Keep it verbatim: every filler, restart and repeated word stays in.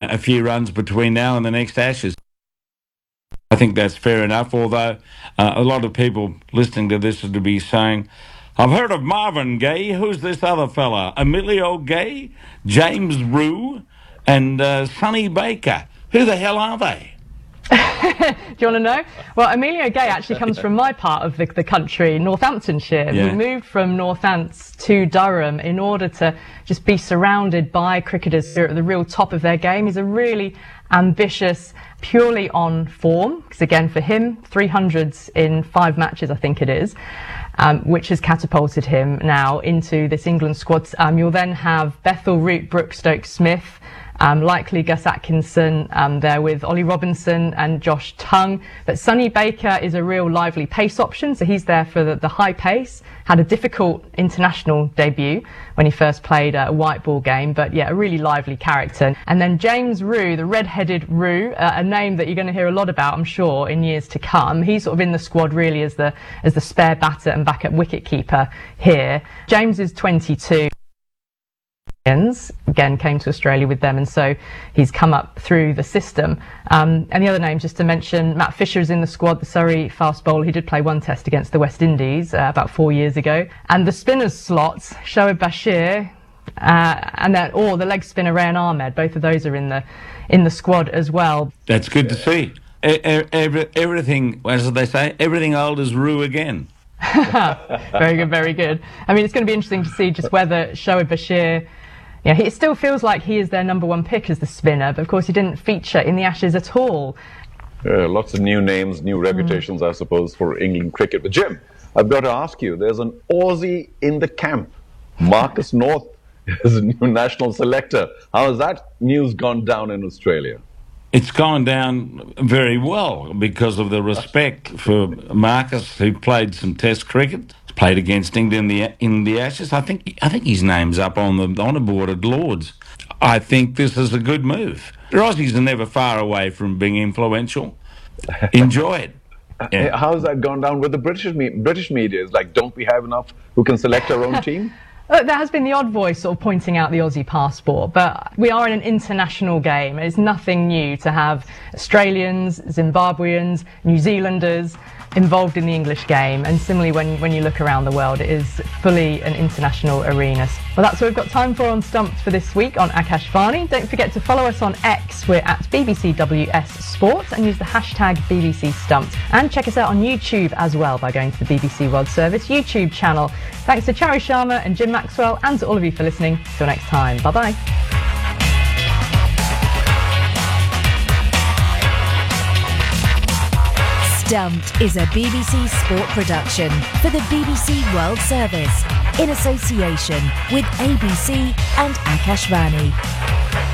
a few runs between now and the next Ashes. I think that's fair enough, although uh, a lot of people listening to this would be saying, I've heard of Marvin Gaye. Who's this other fella? Emilio Gay, James Rue, and uh, Sonny Baker. Who the hell are they? Do you want to know? Well, Emilio Gay actually comes from my part of the, the country, Northamptonshire. Yeah. We moved from Northants to Durham in order to just be surrounded by cricketers who are at the real top of their game. He's a really ambitious, purely on form, because again, for him, three hundreds in five matches, I think it is, um, which has catapulted him now into this England squad. Um, you'll then have Bethel Root, Brooke Stokes-Smith, Um, likely Gus Atkinson um, there with Ollie Robinson and Josh Tongue. But Sonny Baker is a real lively pace option, so he's there for the, the high pace. Had a difficult international debut when he first played a white ball game, but yeah, a really lively character. And then James Rue, the red-headed Rue, uh, a name that you're going to hear a lot about, I'm sure, in years to come. He's sort of in the squad really as the as the spare batter and backup wicket-keeper here. James is twenty-two. Again, came to Australia with them, and so he's come up through the system. Um, and the other name, just to mention, Matt Fisher is in the squad, the Surrey fast bowler. He did play one test against the West Indies uh, about four years ago. And the spinners slots, Shoaib Bashir, uh, and then, or the leg spinner Rayan Ahmed. Both of those are in the in the squad as well. That's good to see. Every, everything, as they say, everything old is Rue again. Very good, very good. I mean, it's going to be interesting to see just whether Shoaib Bashir. Yeah, it still feels like he is their number one pick as the spinner, but of course he didn't feature in the Ashes at all. Uh, lots of new names, new reputations, mm. I suppose, for England cricket. But Jim, I've got to ask you, there's an Aussie in the camp. Marcus North is a new national selector. How has that news gone down in Australia? It's gone down very well because of the respect for Marcus, who played some Test cricket. Played against England in the in the Ashes. I think I think his name's up on the honour board at Lords. I think this is a good move. The Aussies are never far away from being influential. Enjoy it. Yeah. How's that gone down with the British me British media? It's like, don't we have enough who can select our own team? Look, there has been the odd voice sort of pointing out the Aussie passport, but we are in an international game. It's nothing new to have Australians, Zimbabweans, New Zealanders involved in the English game, and similarly when, when you look around the world, it is fully an international arena. Well, that's what we've got time for on Stumped for this week on Akashvani. Don't forget to follow us on X. We're at B B C W S Sport, and use the hashtag B B C Stumped. And check us out on YouTube as well by going to the B B C World Service YouTube channel. Thanks to Chari Sharma and Jim Maxwell, and to all of you for listening. Till next time, bye-bye. Stumped is a B B C Sport production for the B B C World Service in association with A B C and Akashvani.